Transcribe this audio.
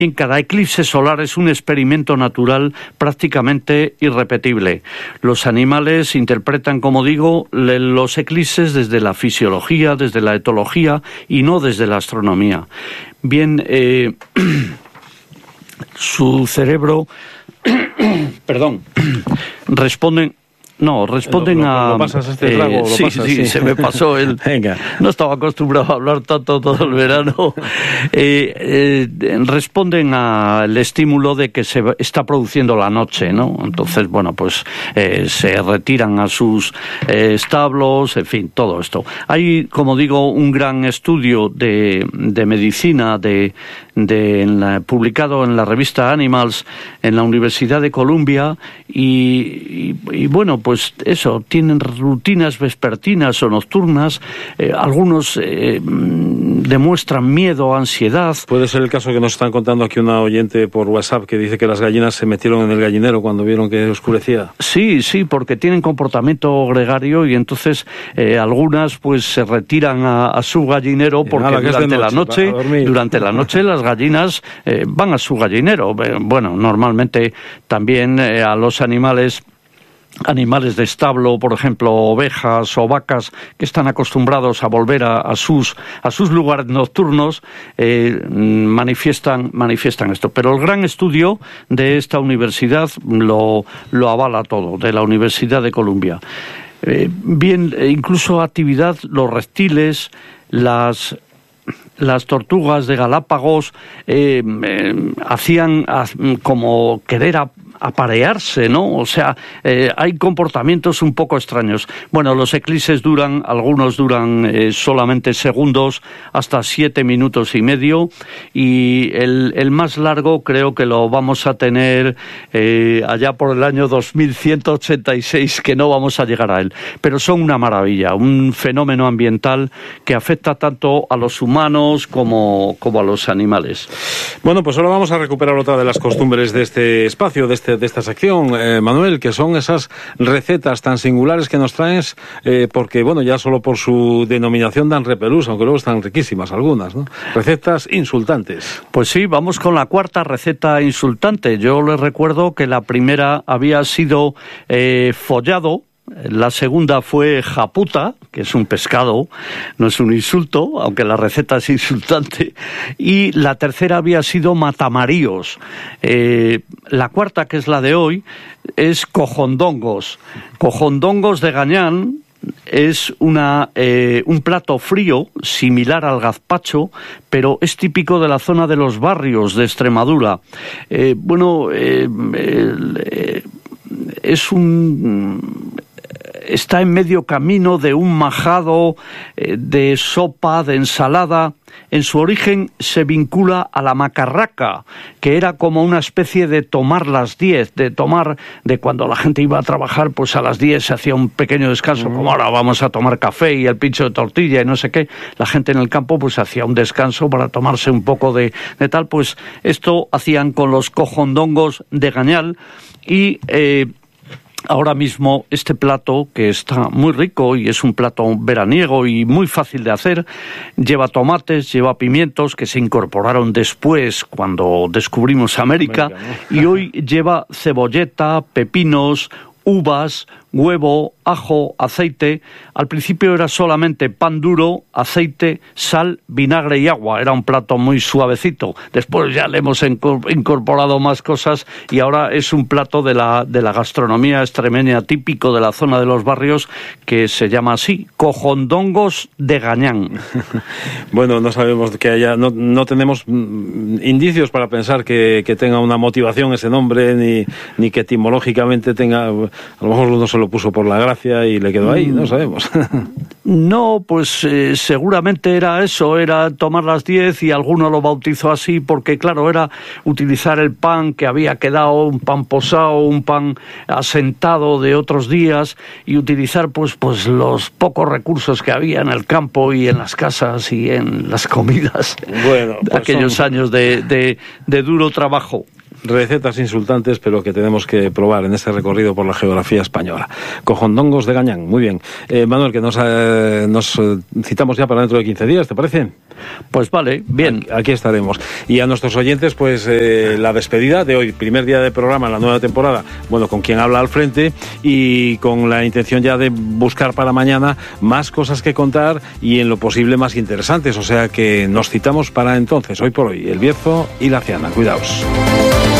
Cada eclipse solar es un experimento natural prácticamente irrepetible. Los animales interpretan, como digo, los eclipses desde la fisiología, desde la etología y no desde la astronomía. Bien, su cerebro, responden a... ¿Lo pasas este trago? Sí, se me pasó el... Venga. No estaba acostumbrado a hablar tanto todo el verano. Responden al estímulo de que se está produciendo la noche, ¿no? Entonces, bueno, pues se retiran a sus establos, en fin, todo esto. Hay, como digo, un gran estudio de medicina publicado en la revista Animals en la Universidad de Columbia y bueno, pues eso, tienen rutinas vespertinas o nocturnas, algunos demuestran miedo, ansiedad. Puede ser el caso que nos están contando aquí una oyente por WhatsApp que dice que las gallinas se metieron en el gallinero cuando vieron que oscurecía. Sí, porque tienen comportamiento gregario y entonces algunas pues se retiran a su gallinero porque durante la noche las gallinas van a su gallinero. Bueno, normalmente también a los animales de establo, por ejemplo, ovejas o vacas que están acostumbrados a volver a sus lugares nocturnos, manifiestan esto. Pero el gran estudio de esta universidad lo avala todo, de la Universidad de Columbia. Bien, incluso actividad, los reptiles, las tortugas de Galápagos hacían como querer aparearse, ¿no? O sea, hay comportamientos un poco extraños. Bueno, los eclipses algunos duran solamente segundos, hasta 7 minutos y medio, y el más largo creo que lo vamos a tener allá por el año 2186, que no vamos a llegar a él. Pero son una maravilla, un fenómeno ambiental que afecta tanto a los humanos como a los animales. Bueno, pues ahora vamos a recuperar otra de las costumbres de este espacio, de esta sección, Manuel, que son esas recetas tan singulares que nos traes, porque, bueno, ya solo por su denominación dan repelús, aunque luego están riquísimas algunas, ¿no? Recetas insultantes. Pues sí, vamos con la cuarta receta insultante. Yo les recuerdo que la primera había sido follado. La segunda fue japuta, que es un pescado, no es un insulto, aunque la receta es insultante. Y la tercera había sido matamaríos. La cuarta, que es la de hoy, es cojondongos. Cojondongos de Gañán es un plato frío, similar al gazpacho, pero es típico de la zona de los Barrios de Extremadura. Está en medio camino de un majado, de sopa, de ensalada. En su origen se vincula a la macarraca, que era como una especie de tomar las 10, de cuando la gente iba a trabajar, pues a las 10 se hacía un pequeño descanso, como ahora vamos a tomar café y el pincho de tortilla y no sé qué. La gente en el campo pues hacía un descanso para tomarse un poco de tal, pues esto hacían con los cojondongos de Gañán y... ahora mismo este plato, que está muy rico y es un plato veraniego y muy fácil de hacer, lleva tomates, lleva pimientos que se incorporaron después cuando descubrimos América, ¿no? Y hoy lleva cebolleta, pepinos, uvas, huevo, ajo, aceite. Al principio era solamente pan duro, aceite, sal, vinagre y agua. Era un plato muy suavecito. Después ya le hemos incorporado más cosas y ahora es un plato de la gastronomía extremeña típico de la zona de los Barrios que se llama así, cojondongos de Gañán. Bueno, no sabemos que haya, no tenemos indicios para pensar que tenga una motivación ese nombre, ni que etimológicamente tenga, a lo mejor uno se lo puso por la gracia y le quedó ahí, no sabemos. No, pues seguramente era eso, era tomar las 10 y alguno lo bautizó así porque, claro, era utilizar el pan que había quedado, un pan posado, un pan asentado de otros días y utilizar pues los pocos recursos que había en el campo y en las casas y en las comidas. Bueno, pues aquellos años de duro trabajo. recetas insultantes, pero que tenemos que probar en este recorrido por la geografía española. Cojondongos de Gañán, muy bien. Manuel, que nos citamos ya para dentro de 15 días, ¿te parece? Pues vale, bien. Aquí estaremos. Y a nuestros oyentes, pues la despedida de hoy, primer día de programa, la nueva temporada, bueno, con quien habla al frente y con la intención ya de buscar para mañana más cosas que contar y en lo posible más interesantes. O sea que nos citamos para entonces, hoy por hoy, el Bierzo y la Ciana. Cuidaos.